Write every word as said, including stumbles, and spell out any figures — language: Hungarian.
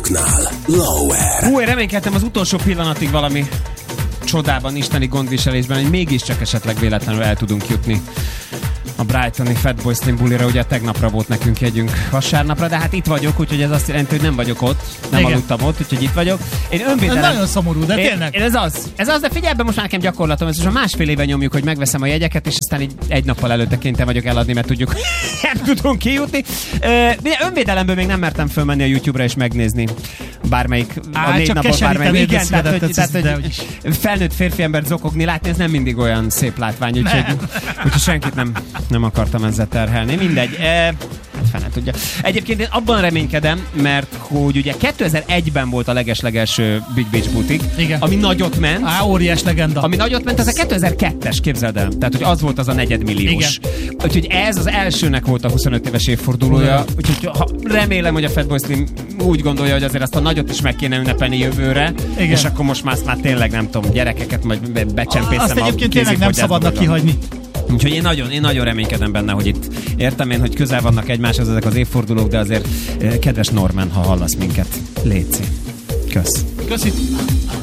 Fővárosoknál Lauer. Hú, én reménykedtem az utolsó pillanatig valami csodában, isteni gondviselésben, hogy mégiscsak esetleg véletlenül el tudunk jutni a brightoni Fatboy Slim bulira. Ugye tegnapra volt nekünk jegyünk vasárnapra, de hát itt vagyok, úgyhogy ez azt jelenti, hogy nem vagyok ott, nem Igen. aludtam ott, úgyhogy itt vagyok. Én önvédelem... Ez nagyon szomorú, de tényleg. Én, ez az, ez az, de figyelj be, most már nekem gyakorlatom, ez most a másfél éve nyomjuk, hogy megveszem a jegyeket, és aztán így egy nappal előtte kénytelen vagyok eladni, mert tudjuk, nem tudunk kijutni. De önvédelemből még nem mertem fölmenni a YouTube-ra és megnézni bármelyik, Á, a négy csak napot bármelyik. Igen, tehát, hogy, tehát, de, hogy felnőtt férfi embert zokogni, látni, ez nem mindig olyan szép látvány, úgyhogy, úgyhogy senkit nem, nem akartam ezzel terhelni. Mindegy. E, fene tudja. Egyébként én abban reménykedem, mert hogy ugye kétezer-egyben volt a legeslegelső Big Beach Boutique, igen. ami nagyot ment. Á, óriás legenda. Ami nagyot ment, az a kétezer-kettes, képzeld el. Tehát, hogy az volt az a negyedmilliós. Úgyhogy ez az elsőnek volt a huszonöt éves évfordulója. Úgyhogy ha, remélem, hogy a Fatboy Slim úgy gondolja, hogy azért azt a nagyot is meg kéne ünnepelni jövőre, igen. És akkor most már, már tényleg nem tudom, gyerekeket majd becsempészem. Azt egyébként tényleg nem szabadnak kihagyni. Úgyhogy én nagyon, én nagyon reménykedem benne, hogy itt értem én, hogy közel vannak egymáshoz ezek az évfordulók, de azért kedves Norman, ha hallasz minket, létszi. Kösz. Köszi.